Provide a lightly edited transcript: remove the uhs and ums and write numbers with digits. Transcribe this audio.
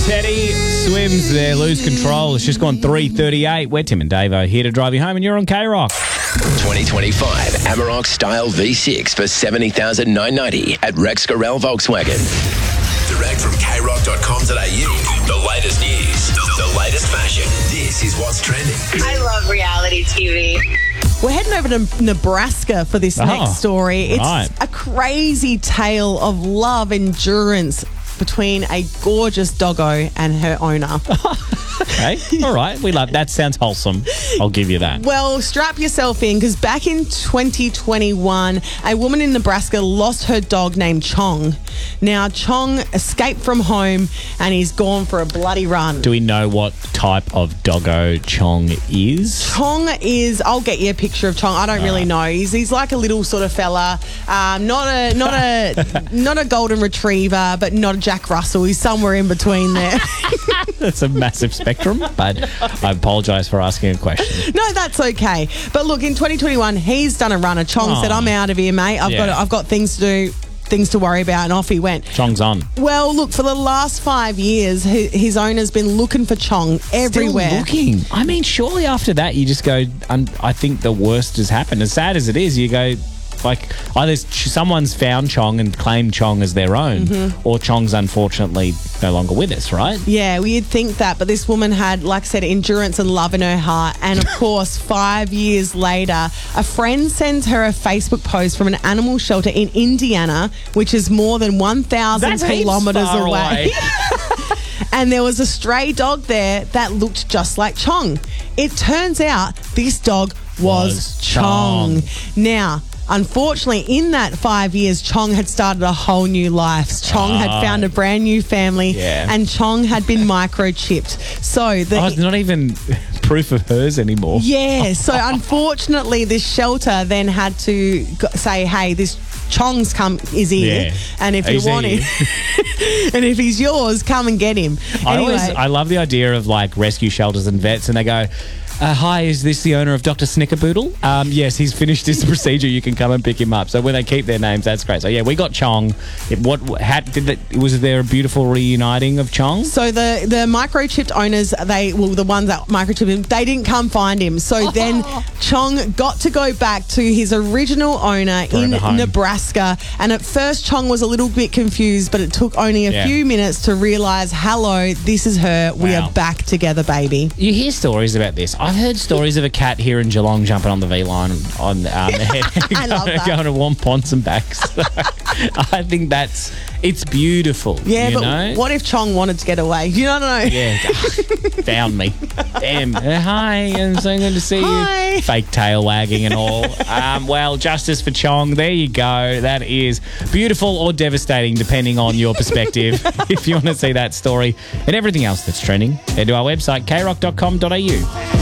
Teddy Swims there, Lose Control. It's just gone 3:38. We're Tim and Davo here to drive you home, and you're on K-Rock. 2025 Amarok Style V6 for $70,990 at Rex Gorel Volkswagen. Direct from krock.com.au. The latest news, the latest fashion. This is what's trending. I love reality TV. We're heading over to Nebraska for this next story. It's right. a crazy tale of love endurance between a gorgeous doggo and her owner. Okay, all right. We love that. Sounds wholesome. I'll give you that. Well, strap yourself in, because back in 2021, a woman in Nebraska lost her dog named Chong. Now, Chong escaped from home and he's gone for a bloody run. Do we know what type of doggo Chong is? Chong is, I'll get you a picture of Chong. I don't really know. He's like a little sort of fella, not a golden retriever, but not a Jack Russell. He's somewhere in between there. That's a massive spectrum, but I apologise for asking a question. No, that's okay. But look, in 2021, he's done a runner. Chong said, "I'm out of here, mate. I've got things to do, things to worry about," and off he went. Chong's on. Well, look, for the last 5 years, his owner's been looking for Chong everywhere. Still looking. I mean, surely after that, you just go, I think the worst has happened. As sad as it is, you go, like, either someone's found Chong and claimed Chong as their own, or Chong's unfortunately no longer with us, right? Yeah, well, you'd think that, but this woman had, like I said, endurance and love in her heart. And of course, 5 years later, a friend sends her a Facebook post from an animal shelter in Indiana, which is more than 1,000 kilometres away. And there was a stray dog there that looked just like Chong. It turns out this dog was Chong. Now, unfortunately, in that 5 years, Chong had started a whole new life. Chong had found a brand new family, and Chong had been microchipped. So it's not even proof of hers anymore. Yeah. So unfortunately, this shelter then had to say, "Hey, this Chong's is here, and if you want him, and if he's yours, come and get him." Anyway, I love the idea of like rescue shelters and vets, and they go, "Hi, is this the owner of Dr. Snickerboodle?" Yes, he's finished his procedure. You can come and pick him up. So when they keep their names, that's great. So yeah, we got Chong. Was there a beautiful reuniting of Chong? So the microchipped owners, the ones that microchipped him, they didn't come find him. So then Chong got to go back to his original owner in Nebraska. And at first, Chong was a little bit confused, but it took only a few minutes to realise, hello, this is her. We are back together, baby. You hear stories about this. I've heard stories of a cat here in Geelong jumping on the V-line on the head. I love that. Going to Wampons and back. So I think it's beautiful. Yeah, you but know? What if Chong wanted to get away? You don't know. Yeah, found me. Damn. Hi, and so good to see Hi. you. Fake tail wagging and all. Well, justice for Chong. There you go. That is beautiful or devastating, depending on your perspective. If you want to see that story and everything else that's trending, head to our website, krock.com.au.